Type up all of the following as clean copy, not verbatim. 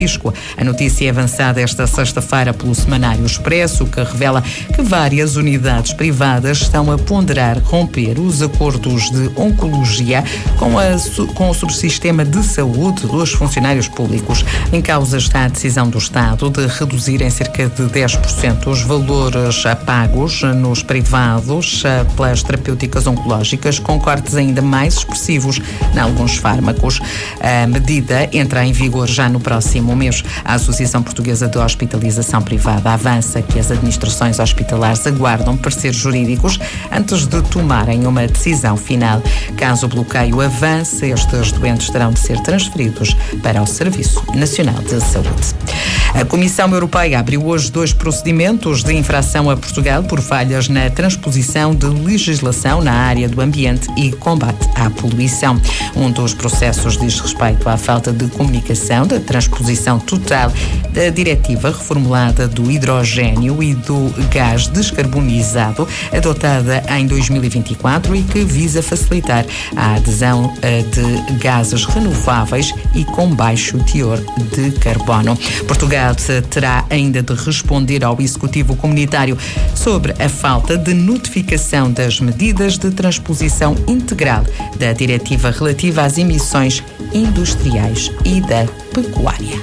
A notícia é avançada esta sexta-feira pelo Semanário Expresso, que revela que várias unidades privadas estão a ponderar romper os acordos de oncologia com o subsistema de saúde dos funcionários públicos. Em causa está a decisão do Estado de reduzir em cerca de 10% os valores pagos nos privados pelas terapêuticas oncológicas, com cortes ainda mais expressivos em alguns fármacos. A medida entra em vigor já no próximo mês. A Associação Portuguesa de Hospitalização Privada avança que as administrações hospitalares aguardam pareceres jurídicos antes de tomarem uma decisão final. Caso o bloqueio avance, estes doentes terão de ser transferidos para o Serviço Nacional de Saúde. A Comissão Europeia abriu hoje 2 procedimentos de infração a Portugal por falhas na transposição de legislação na área do ambiente e combate à poluição. Um dos processos diz respeito à falta de comunicação da transposição total da diretiva reformulada do hidrogênio e do gás descarbonizado, adotada em 2024 e que visa facilitar a adesão de gases renováveis e com baixo teor de carbono. Portugal terá ainda de responder ao Executivo Comunitário sobre a falta de notificação das medidas de transposição integral da diretiva relativa às emissões industriais e da pecuária.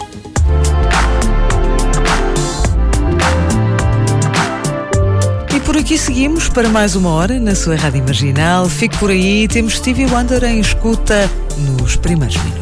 E por aqui seguimos para mais uma hora na sua Rádio Marginal. Fique por aí, temos Stevie Wonder em escuta nos primeiros minutos.